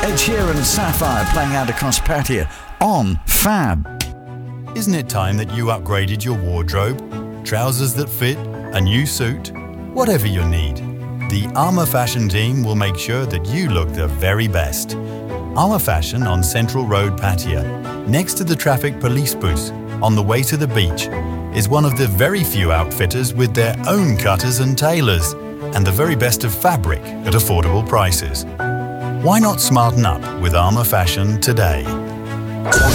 Ed Sheeran and Sapphire playing out across Pattaya on Fab. Isn't it time that you upgraded your wardrobe? Trousers that fit, a new suit, whatever you need. The Armour Fashion team will make sure that you look the very best. Armour Fashion on Central Road, Pattaya, next to the traffic police booth, on the way to the beach, is one of the very few outfitters with their own cutters and tailors, and the very best of fabric at affordable prices. Why not smarten up with Armour Fashion today?